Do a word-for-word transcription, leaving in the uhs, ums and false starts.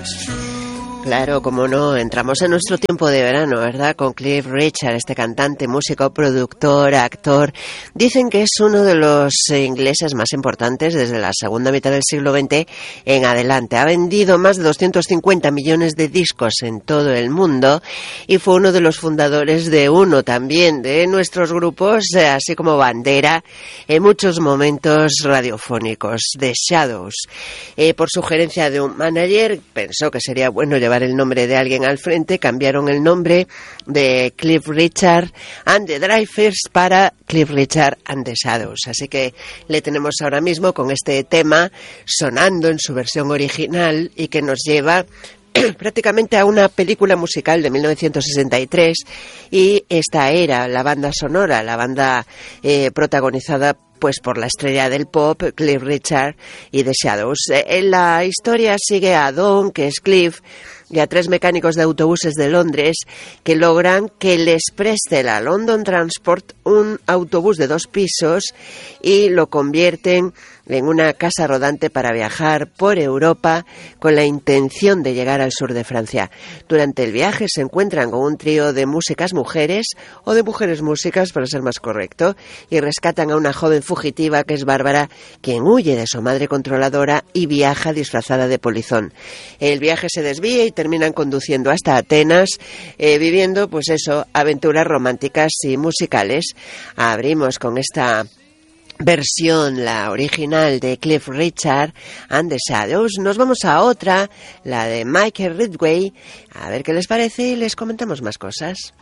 Claro, como no, entramos en nuestro tiempo de verano, ¿verdad? Con Cliff Richard, este cantante, músico, productor, actor. Dicen que es uno de los ingleses más importantes desde la segunda mitad del siglo veinte en adelante. Ha vendido más de doscientos cincuenta millones de discos en todo el mundo y fue uno de los fundadores de uno también de nuestros grupos, así como bandera en muchos momentos radiofónicos, The Shadows. Eh, por sugerencia de un manager, pensó que sería bueno llevar el nombre de alguien al frente, cambiaron el nombre de Cliff Richard and the Drivers para Cliff Richard and the Shadows. Así que le tenemos ahora mismo con este tema sonando en su versión original y que nos lleva prácticamente a una película musical de mil novecientos sesenta y tres, y esta era la banda sonora, la banda eh, protagonizada pues por la estrella del pop, Cliff Richard y The Shadows. En la historia sigue a Don, que es Cliff, y a tres mecánicos de autobuses de Londres que logran que les preste la London Transport un autobús de dos pisos y lo convierten en una casa rodante para viajar por Europa con la intención de llegar al sur de Francia. Durante el viaje se encuentran con un trío de músicas mujeres, o de mujeres músicas para ser más correcto, y rescatan a una joven fugitiva que es Bárbara, quien huye de su madre controladora y viaja disfrazada de polizón. El viaje se desvía y terminan conduciendo hasta Atenas, eh, viviendo pues eso, aventuras románticas y musicales. Abrimos con esta versión, la original de Cliff Richard and the Shadows. Nos vamos a otra, la de Michael Ridgway, a ver qué les parece y les comentamos más cosas.